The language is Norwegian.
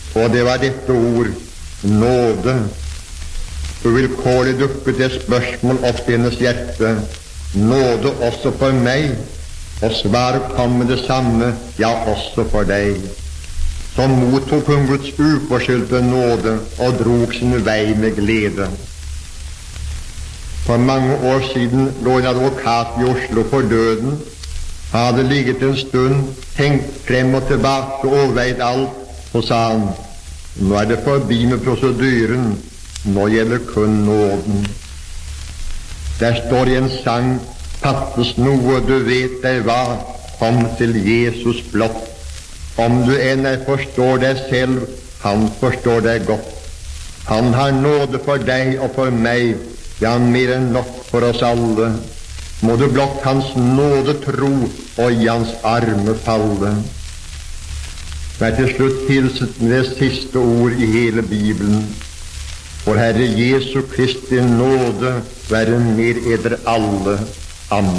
Og det var dette ord, nåde. Uvilkårlig dukket det spørsmål opp i hennes hjerte, nåde også for meg, og svaret kom med det samme, ja, også for deg. Så mottok hun Guds uforskyldte nåde og drog sin vei med glede. For mange år siden lå en advokat i Oslo for døden. Han hadde ligget en stund, tenkt frem og tilbake og overveid alt, og sa han, nå er det forbi med prosedyren, nå gjelder kun nåden. Der står i en sang, fattes noe, du vet deg hva, kom til Jesus blott. Om du enn forstår deg selv, han forstår deg godt. Han har nåde for deg og for meg, ja, mer enn nok for oss alle. Må du blott hans nåde tro og i hans arme falle. Vær til slutt hilset med det siste ord i hele Bibelen. For Herre Jesu Kristi nåde være med eder alle. Amen.